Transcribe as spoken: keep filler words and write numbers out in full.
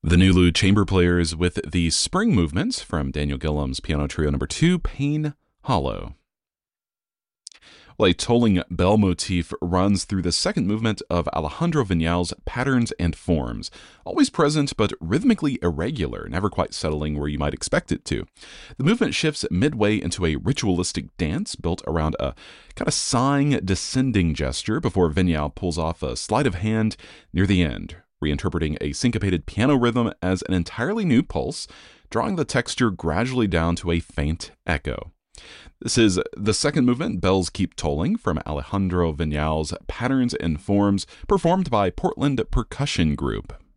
The Nulu Chamber Players with the Spring Movement from Daniel Gillam's Piano Trio Number two, Pain Hollow. Well, a tolling bell motif runs through the second movement of Alejandro Viñal's Patterns and Forms, always present but rhythmically irregular, never quite settling where you might expect it to. The movement shifts midway into a ritualistic dance built around a kind of sighing, descending gesture before Viñal pulls off a sleight of hand near the end, reinterpreting a syncopated piano rhythm as an entirely new pulse, drawing the texture gradually down to a faint echo. This is the second movement, Bells Keep Tolling, from Alejandro Viñal's Patterns and Forms, performed by Portland Percussion Group.